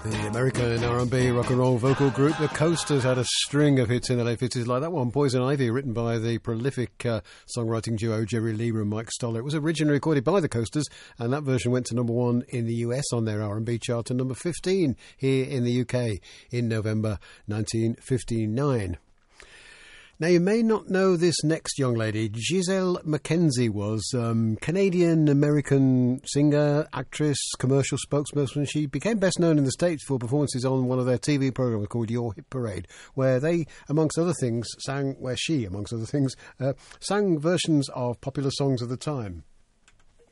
The American R&B rock and roll vocal group The Coasters had a string of hits in the late 50s like that one, Poison Ivy, written by the prolific songwriting duo Jerry Lieber and Mike Stoller. It was originally recorded by The Coasters, and that version went to number 1 in the US on their R&B chart and number 15 here in the UK in November 1959. Now, you may not know this next young lady. Giselle McKenzie was Canadian-American singer, actress, commercial spokesperson. She became best known in the States for performances on one of their TV programs called Your Hit Parade, where she, amongst other things, sang versions of popular songs of the time.